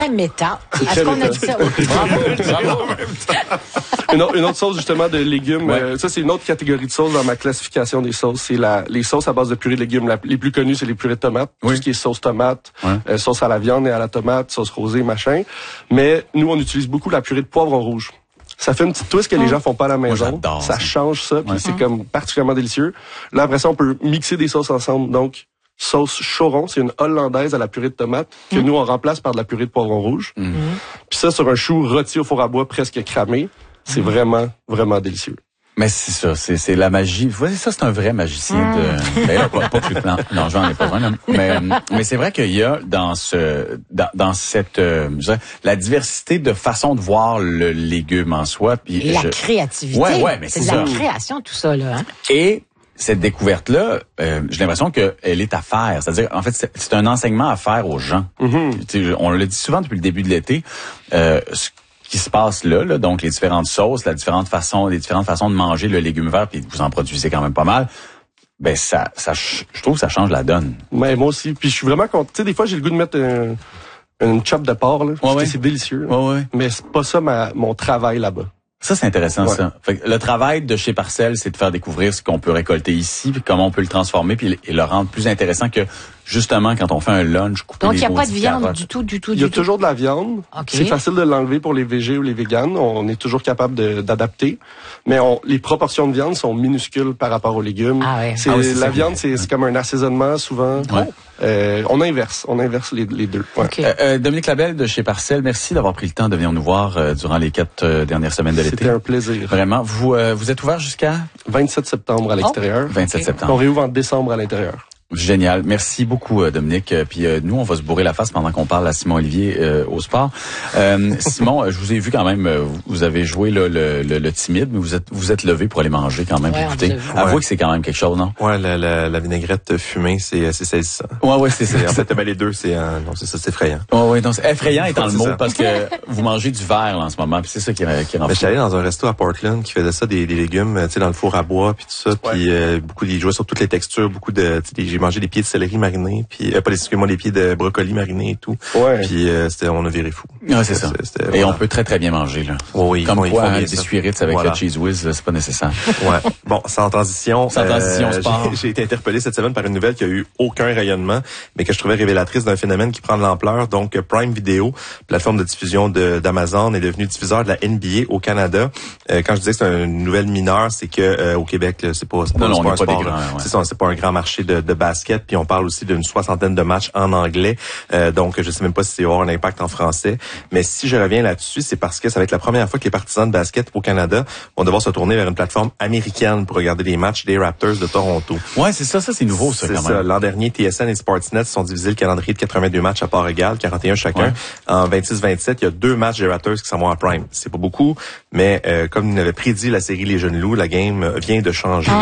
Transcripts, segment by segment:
Très méta. Est-ce qu'on a dit ça? Bravo. Une autre sauce, justement, de légumes. Ça, c'est une autre catégorie de sauces dans ma classification des sauces. C'est les sauces à base de purée de légumes. Les plus connues, c'est les purées de tomates. Tout ce qui est sauce tomate, sauce à la viande et à la tomate, sauce rosée, machin. Mais nous, on utilise beaucoup la purée de poivron rouge. Ça fait une petite twist que les gens font pas à la maison. Moi, ça change ça, puis c'est comme particulièrement délicieux. Là, après ça, on peut mixer des sauces ensemble. Donc, sauce choron, c'est une hollandaise à la purée de tomate que nous, on remplace par de la purée de poivron rouge. Puis ça, sur un chou rôti au four à bois presque cramé. C'est vraiment, vraiment délicieux. Mais c'est ça, c'est la magie. Vous voyez, ça, c'est un vrai magicien de... D'ailleurs, pas que non, j'en ai pas besoin, là. Mais c'est vrai qu'il y a dans cette, la diversité de façon de voir le légume en soi. Puis et la créativité. Ouais, mais c'est de la création, tout ça, là, hein. Et cette découverte-là, j'ai l'impression qu'elle est à faire. C'est-à-dire, en fait, c'est un enseignement à faire aux gens. On le dit souvent depuis le début de l'été, qui se passe là, donc les différentes sauces, les différentes façons de manger le légume vert, puis vous en produisez quand même pas mal. Ben je trouve que ça change la donne. Ouais, moi aussi. Puis je suis vraiment content. Tu sais, des fois j'ai le goût de mettre une chop de porc là, parce que c'est délicieux. Mais c'est pas ça mon travail là-bas. Ça, c'est intéressant, ça. Fait que le travail de chez Parcelles, c'est de faire découvrir ce qu'on peut récolter ici, puis comment on peut le transformer, puis et le rendre plus intéressant que, justement, quand on fait un lunch, couper donc, des il n'y a pas de viande carottes. du tout. Il y a toujours de la viande. Okay. C'est facile de l'enlever pour les végés ou les véganes. On est toujours capable d'adapter. Mais les proportions de viande sont minuscules par rapport aux légumes. La viande, c'est comme un assaisonnement, souvent. On inverse les deux. Okay. Dominique Labelle de chez Parcelles, merci d'avoir pris le temps de venir nous voir durant les 4 dernières semaines de l'été. C'était un plaisir. Vraiment. Vous êtes ouvert jusqu'à 27 septembre à l'extérieur. 27 septembre. On réouvre en décembre à l'intérieur. Génial. Merci beaucoup, Dominique. Puis nous, on va se bourrer la face pendant qu'on parle à Simon Olivier au sport. Simon, je vous ai vu quand même, vous avez joué là, le timide, mais vous êtes levé pour aller manger quand même. Écoutez, avouez que c'est quand même quelque chose, non? Ouais, la vinaigrette fumée, c'est saisissant. Ouais, c'est ça. En fait, les deux, c'est effrayant. Ouais, donc c'est effrayant étant le mot parce que vous mangez du verre là, en ce moment, puis c'est ça qui rend fou. J'étais allé dans un resto à Portland qui faisait ça, des légumes, tu sais, dans le four à bois puis tout ça, puis beaucoup ils jouaient sur toutes les textures, beaucoup de, j'ai mangé des pieds de céleri marinés, puis des pieds de brocoli marinés et tout. Puis on a viré fou. Ouais, c'est ça. Et on peut très très bien manger là. Oui, comme quoi, des biscuits Ritz avec le cheese whiz, c'est pas nécessaire. Ouais. Bon, sans transition, sport. J'ai été interpellé cette semaine par une nouvelle qui a eu aucun rayonnement, mais que je trouvais révélatrice d'un phénomène qui prend de l'ampleur. Donc, Prime Video, plateforme de diffusion d'Amazon, est devenu diffuseur de la NBA au Canada. Quand je disais que c'est une nouvelle mineure, c'est que au Québec, c'est pas un sport. C'est ça, c'est pas un grand marché de basket. Puis on parle aussi d'une 60aine de matchs en anglais. Donc, je sais même pas si c'est avoir un impact en français. Mais si je reviens là-dessus, c'est parce que ça va être la première fois que les partisans de basket au Canada vont devoir se tourner vers une plateforme américaine pour regarder les matchs des Raptors de Toronto. Ouais, c'est ça. Ça, c'est nouveau, ça, quand même. L'an dernier, TSN et Sportsnet sont divisés le calendrier de 82 matchs à part égale, 41 chacun. Ouais. En 26-27, il y a 2 matchs des Raptors qui s'en vont à Prime. C'est pas beaucoup, mais comme nous l'avait prédit la série Les Jeunes Loups, la game vient de changer.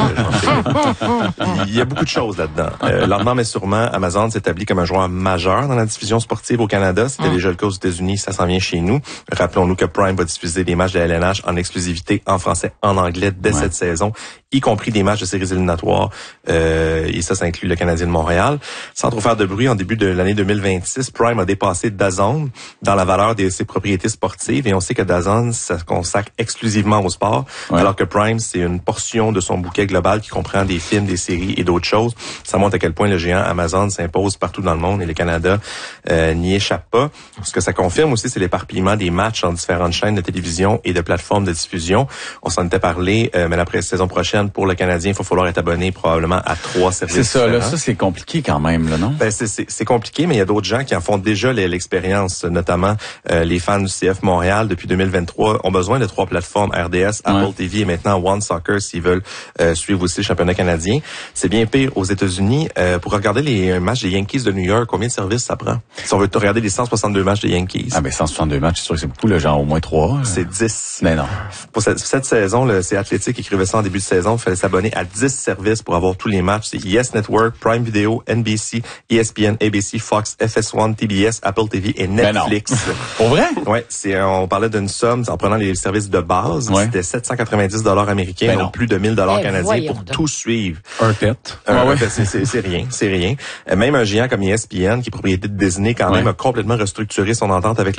Il y a beaucoup de choses là-dedans. Lentement mais sûrement, Amazon s'établit comme un joueur majeur dans la diffusion sportive au Canada. C'était déjà le cas aux États-Unis, ça s'en vient chez nous. Rappelons-nous que Prime va diffuser des matchs de la LNH en exclusivité en français, en anglais dès cette saison, y compris des matchs de séries éliminatoires. Et ça inclut le Canadien de Montréal. Sans trop faire de bruit, en début de l'année 2026, Prime a dépassé DAZN dans la valeur de ses propriétés sportives. Et on sait que DAZN, ça se consacre exclusivement au sport, alors que Prime, c'est une portion de son bouquet global qui comprend des films, des séries et d'autres choses. Ça montre à quel point le géant Amazon s'impose partout dans le monde et le Canada n'y échappe pas. Ce que ça confirme aussi, c'est l'éparpillement des matchs en différentes chaînes de télévision et de plateformes de diffusion. On s'en était parlé, mais la saison prochaine, pour le Canadien, il va falloir être abonné probablement à 3 services. C'est ça, là, ça c'est compliqué quand même, là, non? Ben, c'est compliqué, mais il y a d'autres gens qui en font déjà l'expérience, notamment les fans du CF Montréal depuis 2023 ont besoin de 3 plateformes, RDS, Apple TV et maintenant One Soccer s'ils veulent suivre aussi le championnat canadien. C'est bien pire aux États-Unis. Pour regarder les matchs des Yankees de New York, combien de services ça prend? Si on veut regarder les 162 matchs des Yankees. Ah ben 162 matchs, c'est sûr que c'est beaucoup, là, genre au moins 3. C'est 10. Mais non. Pour cette saison, c'est Athletic qui écrivait ça en début de saison. exemple, il fallait s'abonner à 10 services pour avoir tous les matchs. C'est Yes Network, Prime Video, NBC, ESPN, ABC, Fox, FS1, TBS, Apple TV et Netflix. Pour vrai? Ouais, on parlait d'une somme en prenant les services de base, c'était 790 $ américains, donc plus de 1000 $ canadiens pour tout suivre. Un pet. C'est rien. Même un géant comme ESPN, qui est propriété de Disney, quand même, a complètement restructuré son entente avec